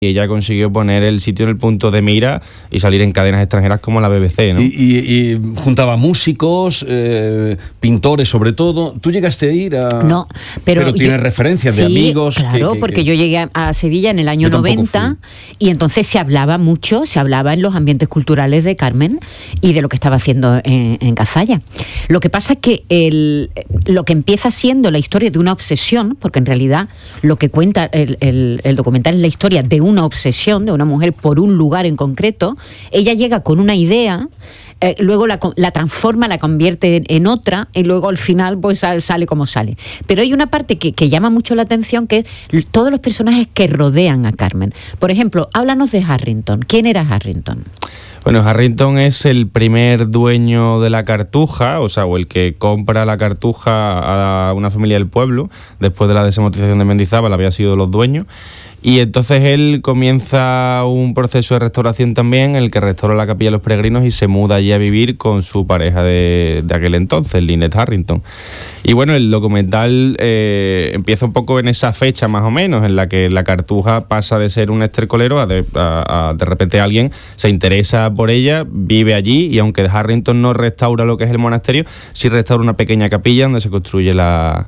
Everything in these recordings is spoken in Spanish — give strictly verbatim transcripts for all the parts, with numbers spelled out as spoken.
y ella consiguió poner el sitio en el punto de mira y salir en cadenas extranjeras como la B B C, ¿no? Y, y, y juntaba músicos, eh, pintores sobre todo. ¿Tú llegaste a ir a...? No, pero... Pero tienes yo, referencias sí, de amigos... claro, que, que, porque que... yo llegué a Sevilla en el año Yo noventa y entonces se hablaba mucho, se hablaba en los ambientes culturales de Carmen y de lo que estaba haciendo en, en Cazalla. Lo que pasa es que el, lo que empieza siendo la historia de una obsesión, porque en realidad lo que cuenta el, el, el documental es la historia de una obsesión, de una mujer por un lugar en concreto. Ella llega con una idea, eh, luego la, la transforma, la convierte en, en otra y luego al final pues sale como sale. Pero hay una parte que, que llama mucho la atención, que es todos los personajes que rodean a Carmen. Por ejemplo, háblanos de Harrington. ¿Quién era Harrington? Bueno, Harrington es el primer dueño de la Cartuja, o sea, o el que compra la Cartuja a una familia del pueblo. Después de la desamortización de Mendizábal había sido los dueños. Y entonces él comienza un proceso de restauración también, en el que restaura la Capilla de los Peregrinos y se muda allí a vivir con su pareja de, de aquel entonces, Lynette Harrington. Y bueno, el documental eh, empieza un poco en esa fecha más o menos, en la que la Cartuja pasa de ser un estercolero a de, a, a de repente alguien se interesa por ella, vive allí, y aunque Harrington no restaura lo que es el monasterio, sí restaura una pequeña capilla donde se construye la...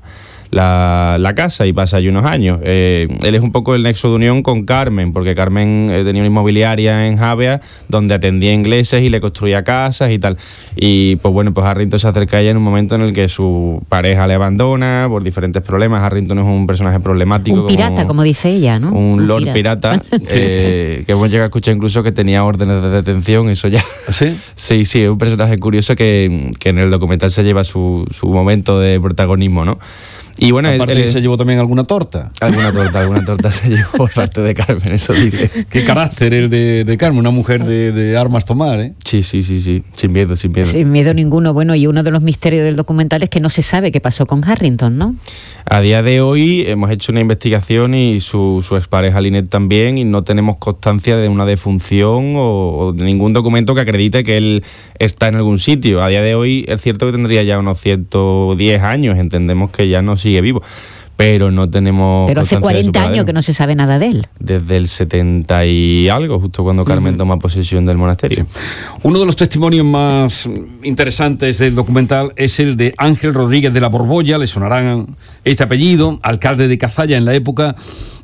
La, la casa y pasa allí unos años. Eh, él es un poco el nexo de unión con Carmen, porque Carmen eh, tenía una inmobiliaria en Javea donde atendía ingleses y le construía casas y tal. Y pues bueno, pues Harrington se acerca a ella en un momento en el que su pareja le abandona por diferentes problemas. Harrington es un personaje problemático. Un pirata, como, como dice ella, ¿no? Un, un lord pirata, pirata eh, que hemos llegado a escuchar incluso que tenía órdenes de detención, eso ya. ¿Sí? Sí, sí, es un personaje curioso que, que en el documental se lleva su, su momento de protagonismo, ¿no? Y bueno, aparte él, él, se llevó también alguna torta. Alguna torta, alguna torta se llevó por parte de Carmen, eso dice. Qué carácter el de, de Carmen, una mujer de, de armas tomar, ¿eh? Sí, sí, sí, sí, sin miedo, sin miedo. Sin miedo ninguno. Bueno, y uno de los misterios del documental es que no se sabe qué pasó con Harrington, ¿no? A día de hoy hemos hecho una investigación y su, su expareja Lynette también, y no tenemos constancia de una defunción o, o de ningún documento que acredite que él está en algún sitio. A día de hoy es cierto que tendría ya unos ciento diez años, entendemos que ya no sigue vivo, pero no tenemos... Pero hace cuarenta años que no se sabe nada de él. Desde el setenta y algo, justo cuando Carmen uh-huh. toma posesión del monasterio. Sí. Uno de los testimonios más interesantes del documental es el de Ángel Rodríguez de la Borbolla, le sonarán este apellido, alcalde de Cazalla en la época,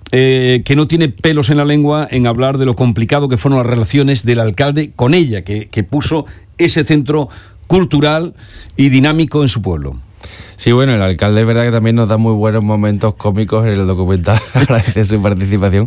eh, que no tiene pelos en la lengua en hablar de lo complicado que fueron las relaciones del alcalde con ella, que, que puso ese centro cultural y dinámico en su pueblo. Sí, bueno, el alcalde es verdad que también nos da muy buenos momentos cómicos en el documental, agradece su participación.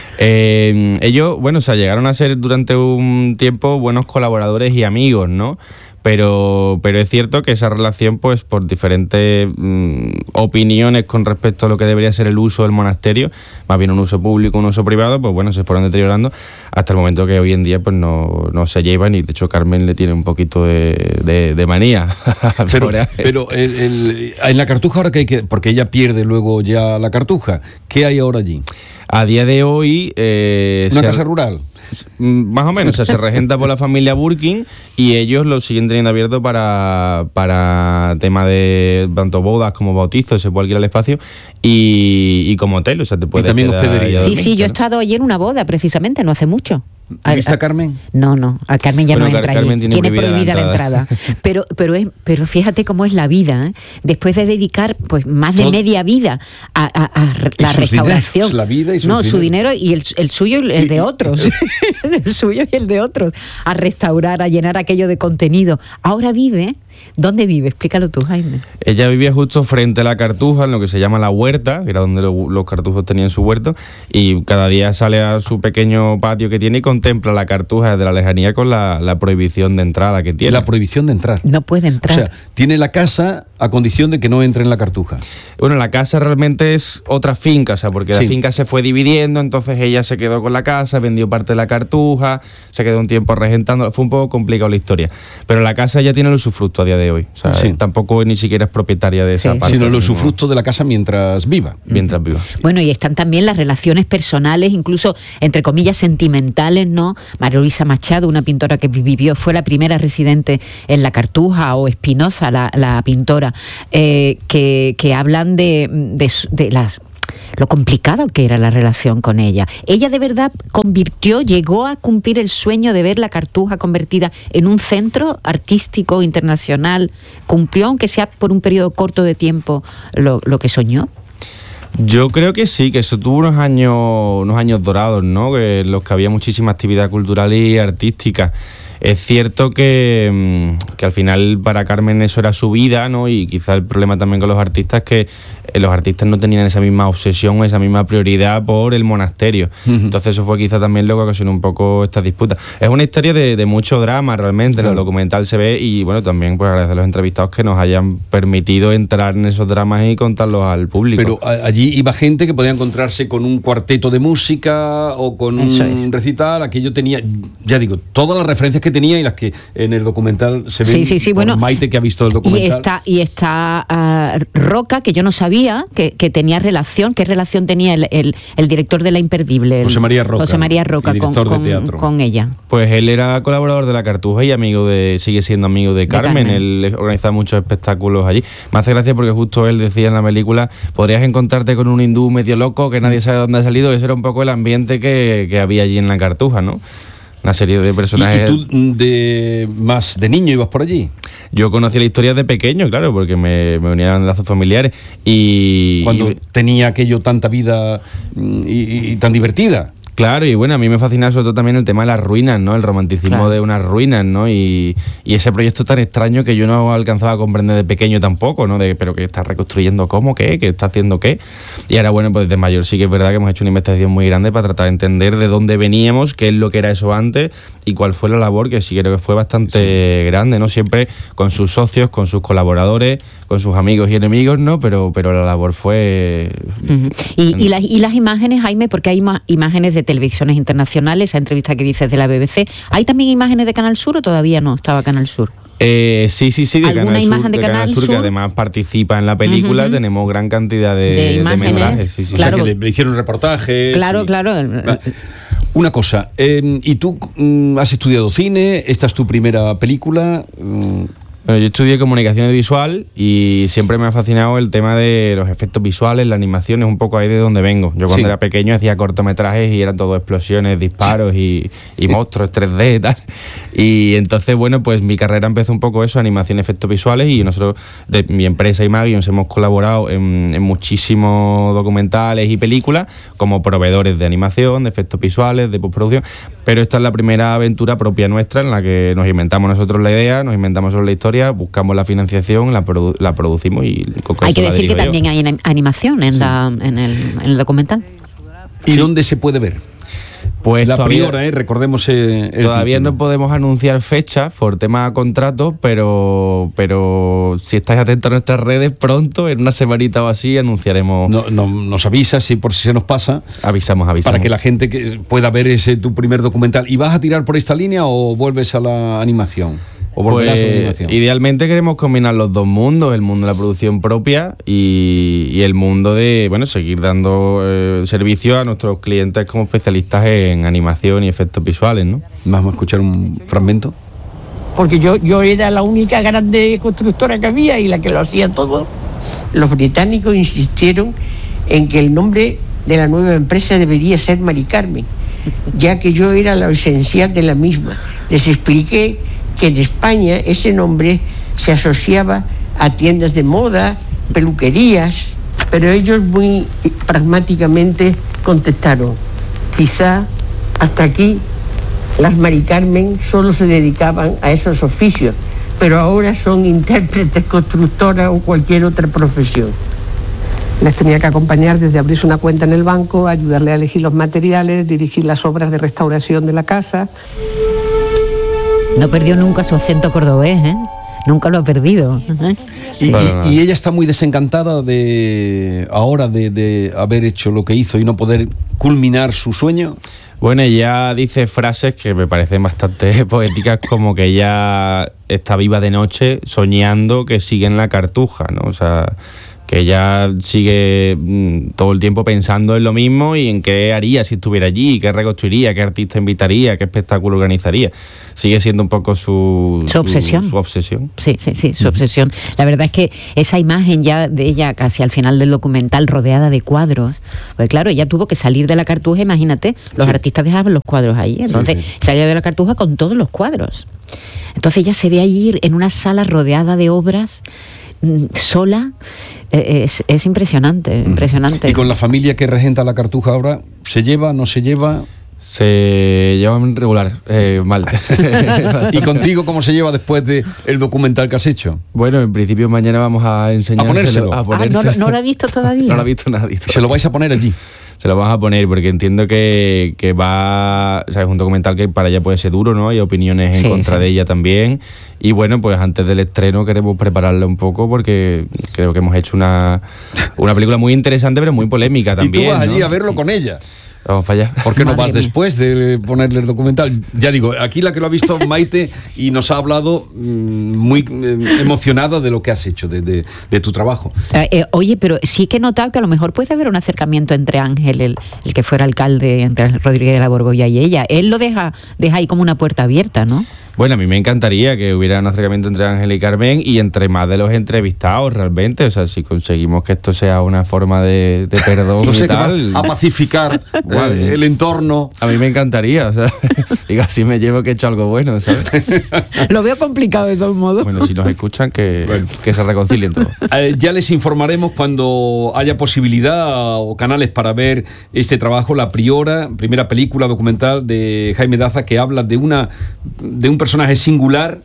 Eh, ellos, bueno, o sea, llegaron a ser durante un tiempo buenos colaboradores y amigos, ¿no? Pero, pero es cierto que esa relación, pues por diferentes mmm, opiniones con respecto a lo que debería ser el uso del monasterio, más bien un uso público, un uso privado, pues bueno, se fueron deteriorando hasta el momento que hoy en día pues no, no se llevan, y de hecho Carmen le tiene un poquito de, de, de manía. Pero, pero el, el, en la Cartuja ahora que hay que... Porque ella pierde luego ya la Cartuja, ¿qué hay ahora allí? A día de hoy... Eh, ¿Una casa rural? Más o menos, o sea, se regenta por la familia Burkin y ellos lo siguen teniendo abierto para, para tema de tanto bodas como bautizos, se puede alquilar el espacio y, y como hotel, o sea, te puedes... Y también hospedería. Sí, sí, yo he estado allí en una boda precisamente, no hace mucho. ¿Viste a Carmen? No, no, a Carmen ya bueno, no entra Carmen allí. Tiene, tiene prohibida, prohibida la entrada. La entrada. Pero, pero, es, pero fíjate cómo es la vida, ¿eh? Después de dedicar pues más de Todo, media vida a, a, a la restauración. Dineros, la vida y sus no, dinero. su dinero y el, el suyo y el de otros. el suyo y el de otros. A restaurar, a llenar aquello de contenido. Ahora vive... ¿Dónde vive? Explícalo tú, Jaime. Ella vivía justo frente a la Cartuja, en lo que se llama la huerta, que era donde lo, los cartujos tenían su huerto, y cada día sale a su pequeño patio que tiene y contempla la Cartuja desde la lejanía con la, la prohibición de entrada que tiene. La prohibición de entrar. No puede entrar. O sea, tiene la casa a condición de que no entre en la Cartuja. Bueno, la casa realmente es otra finca, o sea, porque sí. La finca se fue dividiendo, entonces ella se quedó con la casa, vendió parte de la Cartuja, se quedó un tiempo regentando, fue un poco complicado la historia. Pero la casa ya tiene el usufructo a día de hoy, o sea, sí. tampoco ni siquiera es propietaria de esa sí, parte. Sino el usufructo de la casa mientras viva. Mientras viva. Bueno, y están también las relaciones personales, incluso entre comillas sentimentales, ¿no? María Luisa Machado, una pintora que vivió, fue la primera residente en la Cartuja, o Espinosa, la, la pintora, eh, que, que hablan de, de, de las lo complicado que era la relación con ella. Ella de verdad convirtió, llegó a cumplir el sueño de ver la Cartuja convertida en un centro artístico internacional. Cumplió, aunque sea por un periodo corto de tiempo, lo, lo que soñó. Yo creo que sí, que eso tuvo unos años, unos años dorados, ¿no? Que en los que había muchísima actividad cultural y artística. Es cierto que, que al final para Carmen eso era su vida, ¿no? Y quizá el problema también con los artistas es que los artistas no tenían esa misma obsesión o esa misma prioridad por el monasterio. Uh-huh. Entonces eso fue quizá también lo que ocasionó un poco estas disputas. Es una historia de, de mucho drama realmente, claro. En el documental se ve y bueno, también pues agradecer a los entrevistados que nos hayan permitido entrar en esos dramas y contarlos al público. Pero a, allí iba gente que podía encontrarse con un cuarteto de música o con eso un es. recital, aquello tenía, ya digo, todas las referencias que tenía y las que en el documental se ven. Sí, sí, sí, bueno, Maite, que ha visto el documental. Y está, y está uh, Roca, que yo no sabía que, que tenía relación, qué relación tenía el, el, el director de La Imperdible, el, José María Roca, José María Roca con, con, con ella. Pues él era colaborador de La Cartuja y amigo de, sigue siendo amigo de Carmen. de Carmen. Él organizaba muchos espectáculos allí. Me hace gracia porque justo él decía en la película, podrías encontrarte con un hindú medio loco que nadie sabe dónde ha salido. Ese era un poco el ambiente que, que había allí en La Cartuja, ¿no? Una serie de personajes. ¿Y, y tú de más de niño ibas por allí? Yo conocí la historia de pequeño, claro, porque me, me unían lazos familiares y... Cuando y, tenía aquello tanta vida y, y, y tan divertida. Claro, y bueno, a mí me fascina sobre todo también el tema de las ruinas, ¿no? El romanticismo claro. de unas ruinas, ¿no? Y, y ese proyecto tan extraño que yo no alcanzaba a comprender de pequeño tampoco, ¿no? De, pero que está reconstruyendo cómo, qué, que está haciendo qué. Y ahora, bueno, pues desde mayor sí que es verdad que hemos hecho una investigación muy grande para tratar de entender de dónde veníamos, qué es lo que era eso antes y cuál fue la labor, que sí creo que fue bastante sí. grande, ¿no? Siempre con sus socios, con sus colaboradores, con sus amigos y enemigos, ¿no? Pero, pero la labor fue... Uh-huh. Y, y, las, y las imágenes, Jaime, porque hay más imágenes de televisiones internacionales, esa entrevista que dices de la B B C. ¿Hay también imágenes de Canal Sur o todavía no estaba Canal Sur? Eh, sí, sí, sí, de ¿Alguna Canal imagen Sur, de, de Canal, Canal Sur, Sur, que además participa en la película. Uh-huh. Tenemos gran cantidad de, de imágenes. De metrajes. Sí, sí. Claro. O sea, que le, le hicieron reportajes. Claro, y... claro. Una cosa, eh, ¿y tú mm, has estudiado cine? ¿Esta es tu primera película? Mm. Bueno, yo estudié comunicación visual y siempre me ha fascinado el tema de los efectos visuales, la animación, es un poco ahí de donde vengo. Yo cuando sí. era pequeño hacía cortometrajes y eran todo explosiones, disparos y, y monstruos tres D y tal. Y entonces, bueno, pues mi carrera empezó un poco eso, animación, efectos visuales, y nosotros, de mi empresa Imagions, hemos colaborado en, en muchísimos documentales y películas como proveedores de animación, de efectos visuales, de postproducción, pero esta es la primera aventura propia nuestra en la que nos inventamos nosotros la idea, nos inventamos la historia, buscamos la financiación, la, produ- la producimos y... Hay que decir que también yo. hay animación en, sí. la, en, el, en el documental. ¿Y sí. dónde se puede ver? Pues la todavía, Priora, ¿eh? Recordemos eh, el todavía título. No podemos anunciar fechas por tema de contrato, pero pero si estáis atentos a nuestras redes, pronto, en una semanita o así, anunciaremos. No, no, nos avisas si por si se nos pasa. Avisamos, avisamos. Para que la gente que pueda ver ese tu primer documental. ¿Y vas a tirar por esta línea o vuelves a la animación? ¿O volverás pues, a la animación? Idealmente queremos combinar los dos mundos, el mundo de la producción propia y, y el mundo de, bueno, seguir dando eh, servicio a nuestros clientes como especialistas en animación y efectos visuales, ¿no? Vamos a escuchar un fragmento. Porque yo, yo era la única grande constructora que había y la que lo hacía todo. Los británicos insistieron en que el nombre de la nueva empresa debería ser Mari Carmen, ya que yo era lo esencial de la misma. Les expliqué que en España ese nombre se asociaba a tiendas de moda, peluquerías, pero ellos muy pragmáticamente contestaron, quizá hasta aquí las Mari Carmen solo se dedicaban a esos oficios, pero ahora son intérpretes, constructoras o cualquier otra profesión. Les tenía que acompañar desde abrirse una cuenta en el banco, ayudarle a elegir los materiales, dirigir las obras de restauración de la casa. No perdió nunca su acento cordobés, ¿eh? Nunca lo ha perdido. ¿eh? Y, y, y ella está muy desencantada de ahora de, de haber hecho lo que hizo y no poder culminar su sueño. Bueno, ella dice frases que me parecen bastante poéticas, como que ella está viva de noche soñando que sigue en la Cartuja, ¿no? O sea, que ella sigue mm, todo el tiempo pensando en lo mismo y en qué haría si estuviera allí, qué reconstruiría, qué artista invitaría, qué espectáculo organizaría. Sigue siendo un poco su, su obsesión. Su, su obsesión. Sí, sí, sí, su obsesión. La verdad es que esa imagen ya de ella casi al final del documental rodeada de cuadros, pues claro, ella tuvo que salir de la Cartuja, imagínate, los sí. artistas dejaban los cuadros ahí, entonces sí, sí. salía de la Cartuja con todos los cuadros. Entonces ella se ve allí en una sala rodeada de obras, sola. Es, es impresionante, impresionante. ¿Y con la familia que regenta la Cartuja ahora, se lleva, no se lleva? Se llevan regular, eh, mal. ¿Y contigo cómo se lleva después del documental que has hecho? Bueno, en principio mañana vamos a enseñárselo. A ponérselo. A ponérselo. Ah, ¿no, ¿No lo ha visto todavía? No lo ha visto nadie. ¿Se lo vais a poner allí? Se lo vamos a poner porque entiendo que, que va... O sea, es un documental que para ella puede ser duro, ¿no? Hay opiniones en sí, contra sí. de ella también. Y bueno, pues antes del estreno queremos prepararla un poco porque creo que hemos hecho una, una película muy interesante pero muy polémica también. Y tú vas allí ¿no? a verlo con ella. Vamos para allá. ¿Por qué no vas mía. después de ponerle el documental? Ya digo, aquí la que lo ha visto Maite y nos ha hablado mmm, muy eh, emocionada de lo que has hecho, de, de, de tu trabajo. Eh, eh, oye, pero sí que he notado que a lo mejor puede haber un acercamiento entre Ángel, el, el que fuera alcalde, entre Rodríguez de la Borbolla y ella. Él lo deja, deja ahí como una puerta abierta, ¿no? Bueno, a mí me encantaría que hubiera un acercamiento entre Ángel y Carmen y entre más de los entrevistados realmente. O sea, si conseguimos que esto sea una forma de, de perdón no sé, y tal. A pacificar eh, el entorno. A mí me encantaría, o sea, digo, así me llevo que he hecho algo bueno, ¿sabes? Lo veo complicado de todos modos. Bueno, si nos escuchan, que, bueno. que se reconcilien todos. Eh, ya les informaremos cuando haya posibilidad o canales para ver este trabajo, La Priora, primera película documental de Jaime Daza, que habla de una de un personaje singular.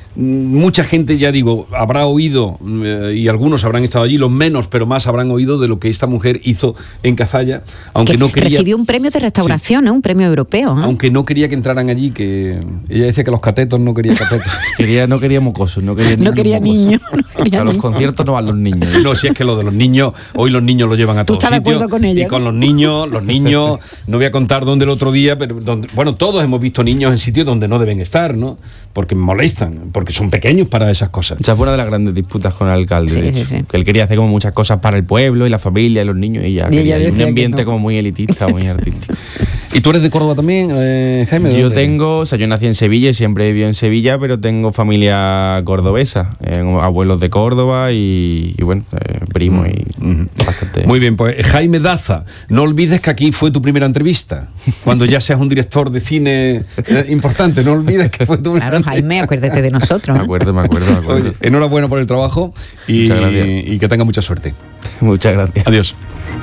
Mucha gente, ya digo, habrá oído eh, y algunos habrán estado allí, los menos, pero más habrán oído de lo que esta mujer hizo en Cazalla, aunque que no quería... Recibió un premio de restauración, sí. ¿eh? Un premio europeo. ¿eh? Aunque no quería que entraran allí, que ella decía que los catetos no quería catetos. quería, no quería mocosos, no quería niños. No quería niños. No quería a los niños. Conciertos no van los niños. No, si es que lo de los niños, hoy los niños lo llevan a todos sitios. Con ella, y con ¿no? los niños, los niños, no voy a contar dónde el otro día, pero donde, bueno, todos hemos visto niños en sitios donde no deben estar, ¿no? Porque molestan, porque son pequeños para esas cosas. O sea, fue una de las grandes disputas con el alcalde, sí, de hecho, sí, sí. que él quería hacer como muchas cosas para el pueblo y la familia y los niños y ya, y ella un ambiente no. como muy elitista, muy artístico. ¿Y tú eres de Córdoba también, eh, Jaime? Yo tengo, o sea, yo nací en Sevilla y siempre he vivido en Sevilla, pero tengo familia cordobesa, eh, abuelos de Córdoba y, y bueno, eh, primos y mm. bastante. Muy bien, pues Jaime Daza, no olvides que aquí fue tu primera entrevista, cuando ya seas un director de cine eh, importante, no olvides que fue tu primera Claro, entrevista. Jaime, acuérdate de nosotros. Me acuerdo, me acuerdo, me acuerdo. Oye, enhorabuena por el trabajo y, muchas gracias. y que tenga mucha suerte. Muchas gracias. Adiós.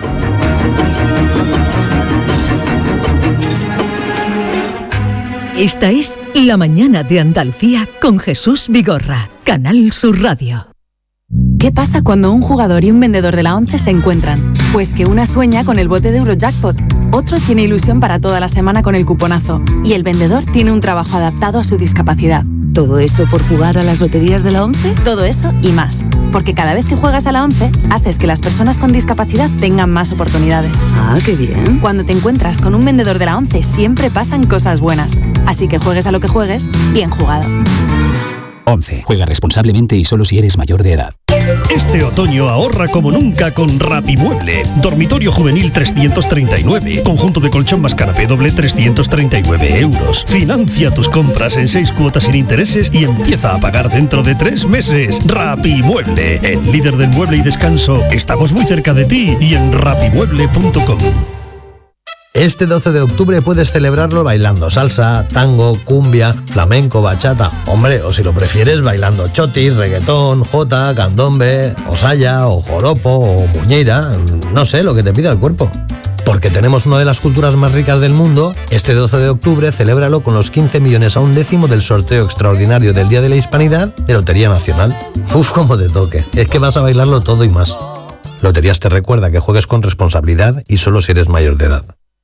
Esta es La Mañana de Andalucía con Jesús Vigorra, Canal Sur Radio. ¿Qué pasa cuando un jugador y un vendedor de la ONCE se encuentran? Pues que una sueña con el bote de Eurojackpot, otro tiene ilusión para toda la semana con el cuponazo y el vendedor tiene un trabajo adaptado a su discapacidad. ¿Todo eso por jugar a las loterías de la ONCE? Todo eso y más, porque cada vez que juegas a la ONCE, haces que las personas con discapacidad tengan más oportunidades. Ah, qué bien. Cuando te encuentras con un vendedor de la ONCE, siempre pasan cosas buenas. Así que juegues a lo que juegues, bien jugado. ONCE. Juega responsablemente y solo si eres mayor de edad. Este otoño ahorra como nunca con Rapimueble. Dormitorio juvenil trescientos treinta y nueve. Conjunto de colchón más canapé doble trescientos treinta y nueve euros. Financia tus compras en seis cuotas sin intereses y empieza a pagar dentro de tres meses. Rapimueble, el líder del mueble y descanso. Estamos muy cerca de ti y en rapimueble punto com. Este doce de octubre puedes celebrarlo bailando salsa, tango, cumbia, flamenco, bachata. Hombre, o si lo prefieres, bailando chotis, reggaetón, jota, candombe, o saya, o joropo, o muñeira. No sé, lo que te pida el cuerpo. Porque tenemos una de las culturas más ricas del mundo, este doce de octubre celébralo con los quince millones a un décimo del sorteo extraordinario del Día de la Hispanidad de Lotería Nacional. Uf, como te toque. Es que vas a bailarlo todo y más. Loterías te recuerda que juegues con responsabilidad y solo si eres mayor de edad.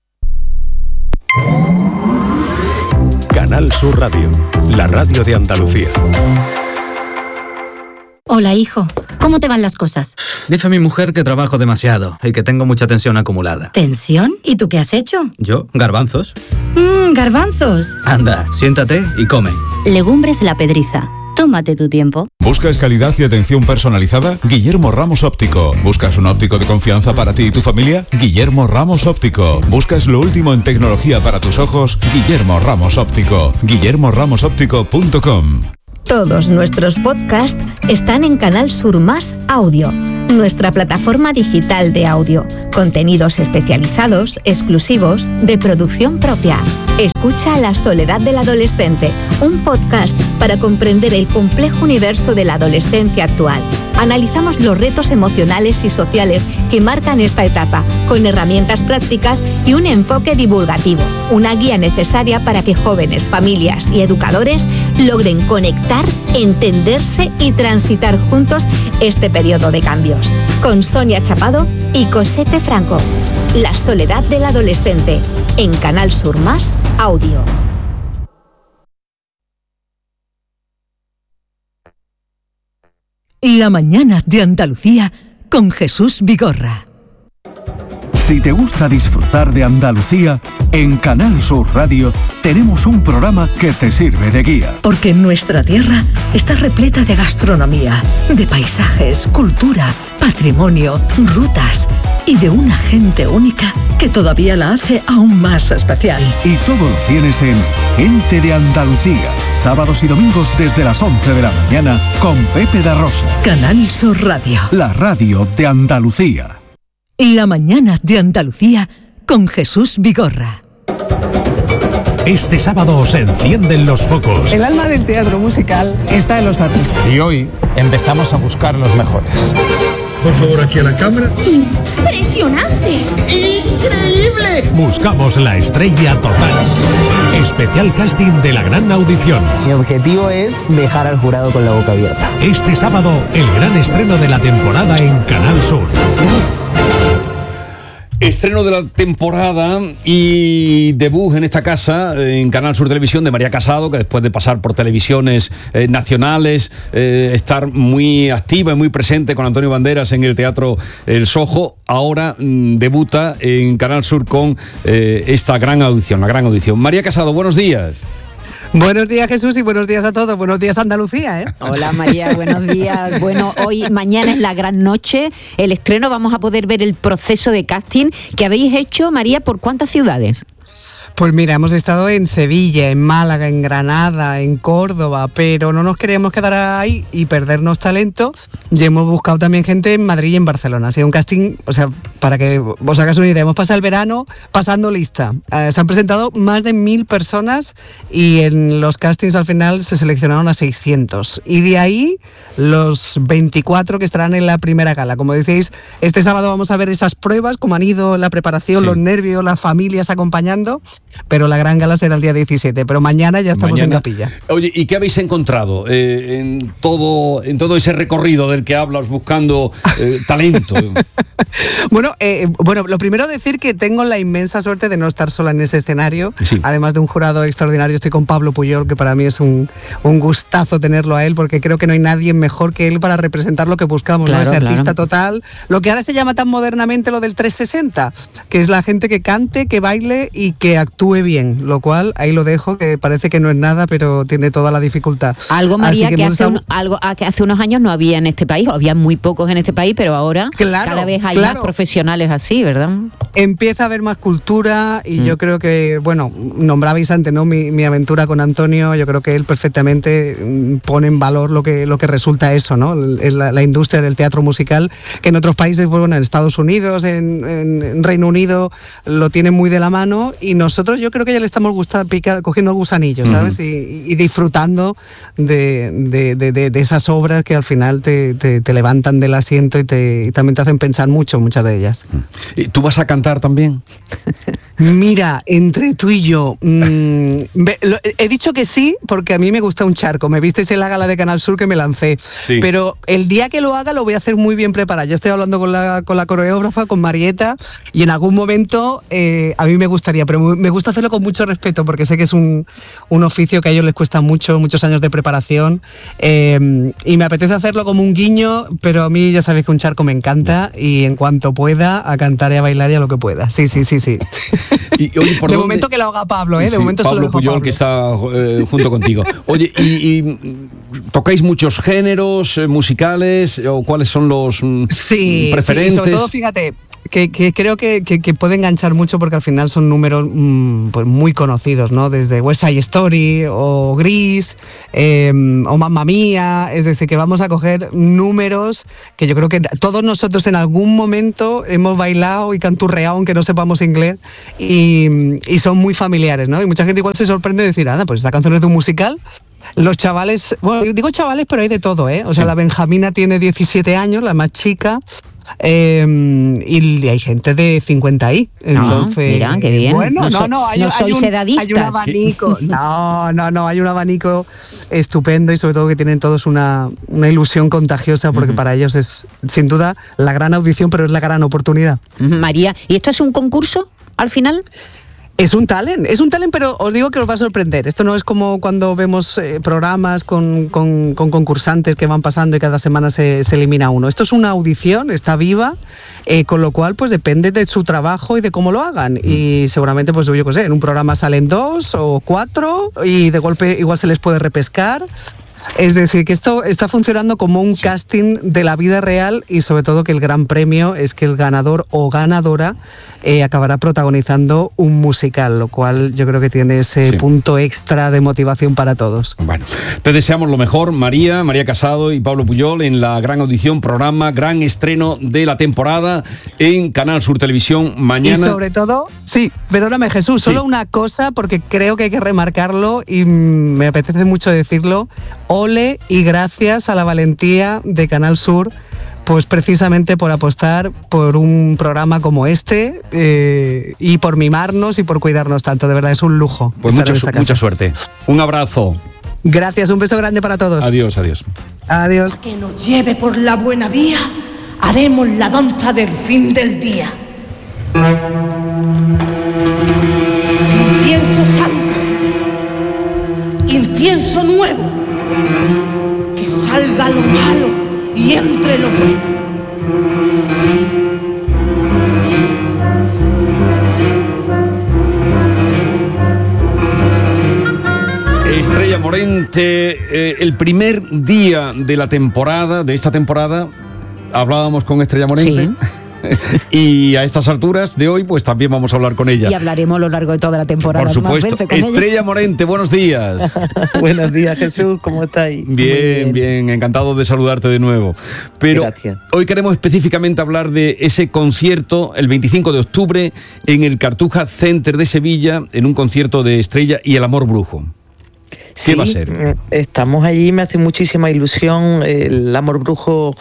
Canal Sur Radio, la radio de Andalucía. Hola, hijo. ¿Cómo te van las cosas? Dice mi mujer que trabajo demasiado y que tengo mucha tensión acumulada. ¿Tensión? ¿Y tú qué has hecho? ¿Yo? ¿Garbanzos? Mmm, garbanzos. Anda, siéntate y come. Legumbres La Pedriza. Tómate tu tiempo. ¿Buscas calidad y atención personalizada? Guillermo Ramos Óptico. ¿Buscas un óptico de confianza para ti y tu familia? Guillermo Ramos Óptico. ¿Buscas lo último en tecnología para tus ojos? Guillermo Ramos Óptico. guillermo ramos óptico punto com. Todos nuestros podcasts están en Canal Sur Más Audio, nuestra plataforma digital de audio. Contenidos especializados, exclusivos, de producción propia. Escucha La soledad del adolescente, un podcast para comprender el complejo universo de la adolescencia actual. Analizamos los retos emocionales y sociales que marcan esta etapa, con herramientas prácticas y un enfoque divulgativo. Una guía necesaria para que jóvenes, familias y educadores logren conectar, entenderse y transitar juntos este periodo de cambios. Con Sonia Chapado y Cosette Franco. La soledad del adolescente, en Canal Sur Más Audio. La mañana de Andalucía con Jesús Vigorra. Si te gusta disfrutar de Andalucía, en Canal Sur Radio tenemos un programa que te sirve de guía. Porque nuestra tierra está repleta de gastronomía, de paisajes, cultura, patrimonio, rutas y de una gente única que todavía la hace aún más especial. Y todo lo tienes en Gente de Andalucía, sábados y domingos desde las once de la mañana con Pepe da Rosa. Canal Sur Radio. La radio de Andalucía. La mañana de Andalucía con Jesús Vigorra. Este sábado se encienden los focos. El alma del teatro musical está en los artistas. Y hoy empezamos a buscar los mejores. Por favor, aquí a la cámara. ¡Impresionante! ¡Increíble! Buscamos la estrella total. Especial casting de la gran audición. Mi objetivo es dejar al jurado con la boca abierta. Este sábado, el gran estreno de la temporada en Canal Sur. Estreno de la temporada y debut en esta casa, en Canal Sur Televisión, de María Casado, que después de pasar por televisiones eh, nacionales, eh, estar muy activa y muy presente con Antonio Banderas en el Teatro El Sojo, ahora mmm, debuta en Canal Sur con eh, esta gran audición, la gran audición. María Casado, buenos días. Buenos días, Jesús, y buenos días a todos. Buenos días, Andalucía, ¿eh? Hola, María, buenos días. Bueno, hoy, mañana es la gran noche, el estreno, vamos a poder ver el proceso de casting que habéis hecho, María, ¿por cuántas ciudades? Pues mira, hemos estado en Sevilla, en Málaga, en Granada, en Córdoba, pero no nos queríamos quedar ahí y perdernos talento. Y hemos buscado también gente en Madrid y en Barcelona. Ha sido un casting, o sea, para que os hagáis una idea, hemos pasado el verano pasando lista. Eh, se han presentado más de mil personas y en los castings al final se seleccionaron a seiscientos. Y de ahí los veinticuatro que estarán en la primera gala. Como decís, este sábado vamos a ver esas pruebas, cómo han ido la preparación, sí, los nervios, las familias acompañando. Pero la gran gala será el día diecisiete, pero mañana ya estamos mañana en capilla. Oye, ¿y qué habéis encontrado eh, en todo en todo ese recorrido del que hablas buscando eh, talento? Bueno, eh, bueno, lo primero decir que tengo la inmensa suerte de no estar sola en ese escenario, sí, además de un jurado extraordinario. Estoy con Pablo Puyol, que para mí es un, un gustazo tenerlo a él, porque creo que no hay nadie mejor que él para representar lo que buscamos, claro, ¿no? Ese artista claro. total, lo que ahora se llama tan modernamente lo del trescientos sesenta, que es la gente que cante, que baile y que actúe bien, lo cual ahí lo dejo, que parece que no es nada, pero tiene toda la dificultad. Algo, María, que, que, hace un, algo que hace unos años no había en este país, había muy pocos en este país, pero ahora claro, cada vez hay claro. más profesionales así, ¿verdad? Empieza a haber más cultura y mm. yo creo que, bueno, nombrabais antes, ¿no? Mi, mi aventura con Antonio, yo creo que él perfectamente pone en valor lo que, lo que resulta eso, ¿no? La, la industria del teatro musical, que en otros países, bueno, en Estados Unidos, en, en Reino Unido, lo tienen muy de la mano, y nosotros yo creo que ya le estamos gustando, pica, cogiendo el gusanillo, ¿sabes? Uh-huh. y, y disfrutando de, de, de, de, de esas obras que al final te, te, te levantan del asiento y, te, y también te hacen pensar mucho, muchas de ellas. ¿Y tú vas a cantar también? Mira, entre tú y yo, mmm, lo, he dicho que sí, porque a mí me gusta un charco. Me visteis en la gala de Canal Sur que me lancé. Sí. Pero el día que lo haga lo voy a hacer muy bien preparado. Yo estoy hablando con la, con la coreógrafa, con Marieta, y en algún momento eh, a mí me gustaría, pero me gusta hacerlo con mucho respeto porque sé que es un, un oficio que a ellos les cuesta mucho, muchos años de preparación eh, y me apetece hacerlo como un guiño, pero a mí ya sabéis que un charco me encanta y en cuanto pueda a cantar y a bailar y a lo que pueda. Sí, sí, sí, sí. Y, oye, ¿por de dónde? momento que lo haga Pablo, ¿eh? De Sí, momento Pablo se lo dejo a Puyol, Pablo. que está eh, junto contigo. Oye, ¿y, y tocáis muchos géneros eh, musicales o cuáles son los mm, sí, preferentes? Sí, y sobre todo, fíjate, que, que creo que, que, que puede enganchar mucho porque al final son números mmm, pues muy conocidos, ¿no? Desde West Side Story o Gris eh, o Mamma Mía, es decir, que vamos a coger números que yo creo que todos nosotros en algún momento hemos bailado y canturreado aunque no sepamos inglés y, y son muy familiares, ¿no? Y mucha gente igual se sorprende de decir, ah, pues esta canción es de un musical. Los chavales, bueno, digo chavales, pero hay de todo, ¿eh? O sea, sí. La Benjamina tiene diecisiete años, la más chica, eh, y hay gente de cincuenta ahí. Entonces, ah, mira, qué bien. Bueno, no, no, so, no, hay, no hay sois un, edadistas. hay un abanico. Sí. No, no, no, hay un abanico estupendo y sobre todo que tienen todos una, una ilusión contagiosa porque uh-huh. para ellos es, sin duda, la gran audición, pero es la gran oportunidad. María, ¿y esto es un concurso al final? Es un talent, es un talent, pero os digo que os va a sorprender. Esto no es como cuando vemos eh, programas con, con, con concursantes que van pasando y cada semana se, se elimina uno. Esto es una audición, está viva, eh, con lo cual pues depende de su trabajo y de cómo lo hagan. Y seguramente, pues yo qué sé, en un programa salen dos o cuatro y de golpe igual se les puede repescar. Es decir, que esto está funcionando como un sí. casting de la vida real y sobre todo que el gran premio es que el ganador o ganadora eh, acabará protagonizando un musical, lo cual yo creo que tiene ese sí. punto extra de motivación para todos. Bueno, te deseamos lo mejor, María, María Casado y Pablo Puyol en la gran audición, programa, gran estreno de la temporada en Canal Sur Televisión mañana. Y sobre todo, sí, perdóname Jesús, sí. solo una cosa porque creo que hay que remarcarlo y me apetece mucho decirlo. Ole y gracias a la valentía de Canal Sur, pues precisamente por apostar por un programa como este eh, y por mimarnos y por cuidarnos tanto. De verdad, es un lujo. Pues mucha, su- mucha suerte. Un abrazo. Gracias, un beso grande para todos. Adiós, adiós. Adiós. Que nos lleve por la buena vía, haremos la danza del fin del día. Incienso santo, incienso nuevo, que salga lo malo y entre lo bueno. Estrella Morente, eh, el primer día de la temporada, de esta temporada, hablábamos con Estrella Morente. Sí. Y a estas alturas de hoy, pues también vamos a hablar con ella. Y hablaremos a lo largo de toda la temporada. Por supuesto. Más veces con Estrella ella. Morente, buenos días. Buenos días, Jesús, ¿cómo estáis? Bien, bien, bien, encantado de saludarte de nuevo. Pero Gracias. Hoy queremos específicamente hablar de ese concierto el veinticinco de octubre en el Cartuja Center de Sevilla, en un concierto de Estrella y El Amor Brujo. ¿Qué sí, va a ser? Estamos allí, me hace muchísima ilusión. El Amor Brujo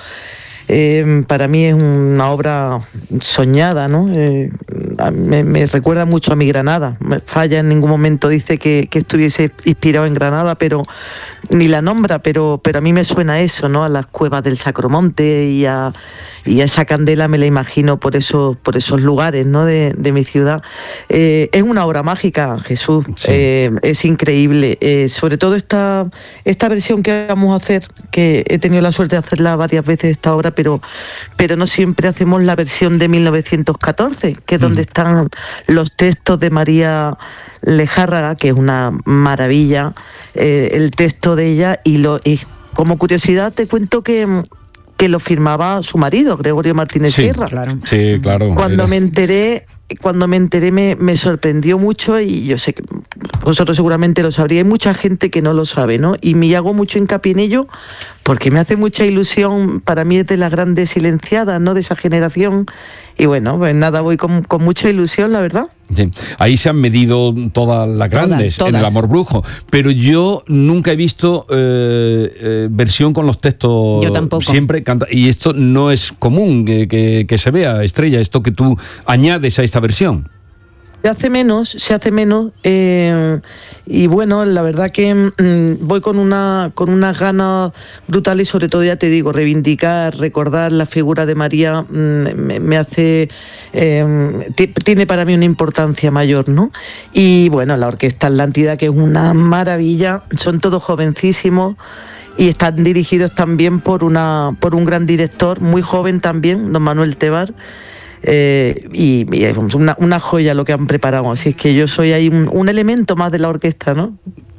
eh, para mí es una obra soñada, ¿no? Eh, me, me recuerda mucho a mi Granada. Me falla en ningún momento, dice que, que estuviese inspirado en Granada, pero ni la nombra, pero, pero a mí me suena eso, ¿no? A las cuevas del Sacromonte y a, y a esa candela me la imagino por esos, por esos lugares, ¿no? de, de mi ciudad. Eh, es una obra mágica, Jesús, sí. eh, es increíble. Eh, sobre todo esta, esta versión que vamos a hacer, que he tenido la suerte de hacerla varias veces esta obra, pero, pero no siempre hacemos la versión de mil novecientos catorce, que es mm. donde están los textos de María Lejárraga, que es una maravilla, eh, el texto de ella, y, lo, y como curiosidad te cuento que, que lo firmaba su marido, Gregorio Martínez sí, Sierra. Claro. Sí, claro. Cuando era. me enteré, cuando me enteré me, me sorprendió mucho, y yo sé que vosotros seguramente lo sabríais, hay mucha gente que no lo sabe, ¿no? Y me hago mucho hincapié en ello porque me hace mucha ilusión. Para mí es de las grandes silenciadas, ¿no? De esa generación. Y bueno, pues nada, voy con, con mucha ilusión, la verdad. Sí. Ahí se han medido todas las grandes, todas, todas. En El Amor Brujo, pero yo nunca he visto eh, eh, versión con los textos. Yo tampoco. Siempre canta, y esto no es común que, que, que se vea, Estrella, esto que tú añades a esta versión. Se hace menos, se hace menos eh, y bueno, la verdad que mmm, voy con una con unas ganas brutales y sobre todo, ya te digo, reivindicar, recordar la figura de María mmm, me, me hace, eh, t- tiene para mí una importancia mayor, ¿no? Y bueno, la Orquesta Atlántida, que es una maravilla, son todos jovencísimos y están dirigidos también por una por un gran director, muy joven también, don Manuel Tebar. Eh, y, y es una, una joya lo que han preparado, así es que yo soy ahí un, un elemento más de la orquesta, ¿no?